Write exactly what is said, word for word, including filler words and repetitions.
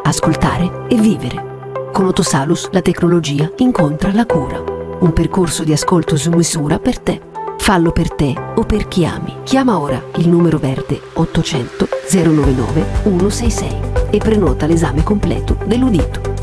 ascoltare e vivere. Con Otosalus la tecnologia incontra la cura. Un percorso di ascolto su misura per te. Fallo per te o per chi ami. Chiama ora il numero verde ottocento zero novantanove centosessantasei e prenota l'esame completo dell'udito.